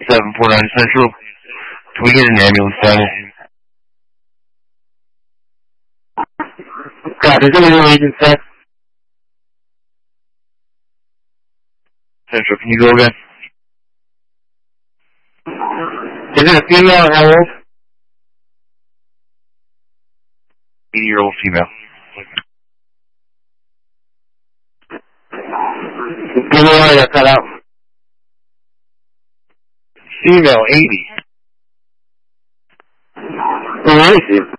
749 Central. Can we get an ambulance down here? God, is anyone agent set? Central, can you go again? Is it a female or how old? 80-year-old female. Give me one that cut out. Female, 80. Where is she?